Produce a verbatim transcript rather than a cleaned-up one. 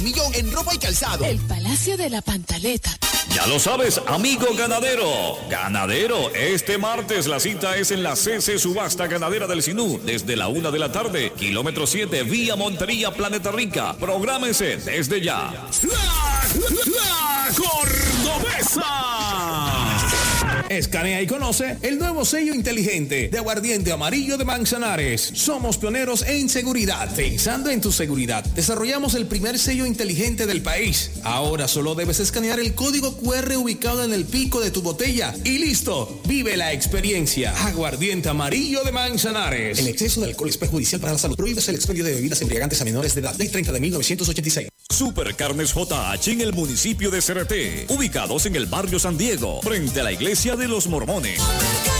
Millón en ropa y calzado. El Palacio de la Pantaleta. Ya lo sabes, amigo ganadero. Ganadero, este martes la cita es en la C C Subasta Ganadera del Sinú, desde la una de la tarde, kilómetro siete, vía Montería, Planeta Rica. Prográmese desde ya. La, la Cordobesa. Escanea y conoce el nuevo sello inteligente de Aguardiente Amarillo de Manzanares. Somos pioneros en seguridad. Pensando en tu seguridad, desarrollamos el primer sello inteligente del país. Ahora solo debes escanear el código cu erre ubicado en el pico de tu botella y listo. Vive la experiencia. Aguardiente Amarillo de Manzanares. El exceso de alcohol es perjudicial para la salud. Prohíbes el expendio de bebidas embriagantes a menores de edad. Ley treinta de mil novecientos ochenta y seis. Supercarnes J H en el municipio de Cereté, ubicados en el barrio San Diego, frente a la iglesia de los Mormones.